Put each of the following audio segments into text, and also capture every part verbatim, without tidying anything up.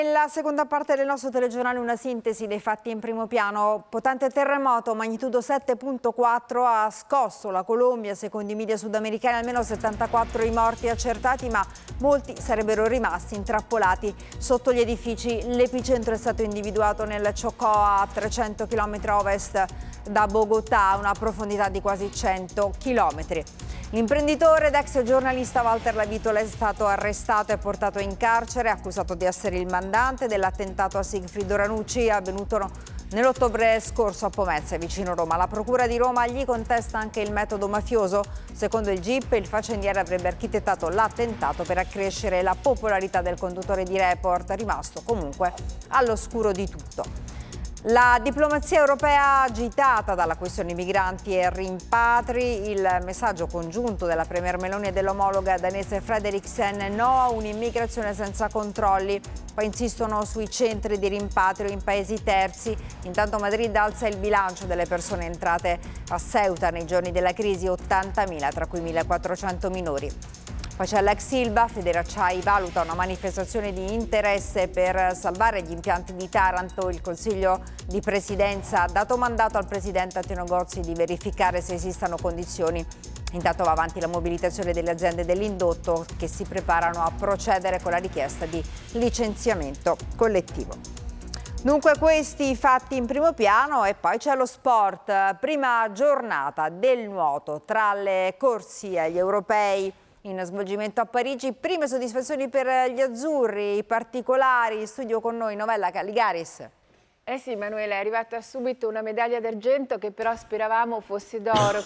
Nella seconda parte del nostro telegiornale una sintesi dei fatti in primo piano. Potente terremoto, magnitudo sette virgola quattro, ha scosso la Colombia, secondo i media sudamericani almeno settantaquattro i morti accertati, ma molti sarebbero rimasti intrappolati sotto gli edifici. L'epicentro è stato individuato nel Chocó, a trecento chilometri a ovest da Bogotà, a una profondità di quasi cento chilometri. L'imprenditore ed ex giornalista Walter Lavitola è stato arrestato e portato in carcere, accusato di essere il mandante dell'attentato a Sigfrido Ranucci avvenuto nell'ottobre scorso a Pomezia, vicino Roma. La Procura di Roma gli contesta anche il metodo mafioso. Secondo il G I P, il faccendiere avrebbe architettato l'attentato per accrescere la popolarità del conduttore di Report, rimasto comunque all'oscuro di tutto. La diplomazia europea agitata dalla questione migranti e rimpatri, il messaggio congiunto della premier Meloni e dell'omologa danese Frederiksen: no a un'immigrazione senza controlli. Poi insistono sui centri di rimpatrio in paesi terzi. Intanto Madrid alza il bilancio delle persone entrate a Ceuta nei giorni della crisi, ottantamila, tra cui millequattrocento minori. Poi c'è l'ex Ilva, Federacciai valuta una manifestazione di interesse per salvare gli impianti di Taranto. Il Consiglio di Presidenza ha dato mandato al Presidente Antonio Gozzi di verificare se esistano condizioni. Intanto va avanti la mobilitazione delle aziende dell'indotto, che si preparano a procedere con la richiesta di licenziamento collettivo. Dunque questi i fatti in primo piano, e poi c'è lo sport. Prima giornata del nuoto tra le corsie agli europei in svolgimento a Parigi. Prime soddisfazioni per gli azzurri, i particolari. In studio con noi Novella Caligaris. Eh sì, Manuela, è arrivata subito una medaglia d'argento che però speravamo fosse d'oro.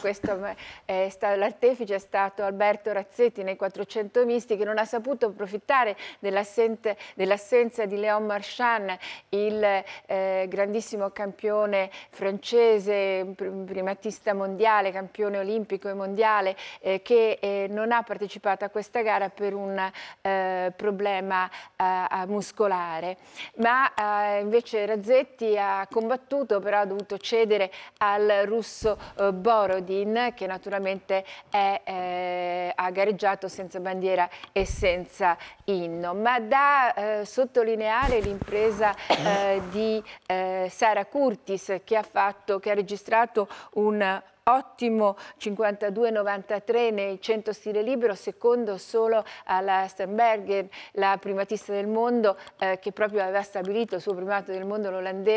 L'artefice è stato Alberto Razzetti nei quattrocento misti, che non ha saputo approfittare dell'assenza di Léon Marchand, il eh, grandissimo campione francese, primatista mondiale, campione olimpico e mondiale, eh, che eh, non ha partecipato a questa gara per un eh, problema eh, muscolare. Ma eh, invece Razzetti ha combattuto, però ha dovuto cedere al russo eh, Borodin, che naturalmente è, eh, ha gareggiato senza bandiera e senza inno. Ma da eh, sottolineare l'impresa eh, di eh, Sara Curtis, che ha, fatto, che ha registrato un ottimo cinquantadue novantatré nei cento stile libero, secondo solo alla Sternberger, la primatista del mondo, eh, che proprio aveva stabilito il suo primato del mondo, l'olandese.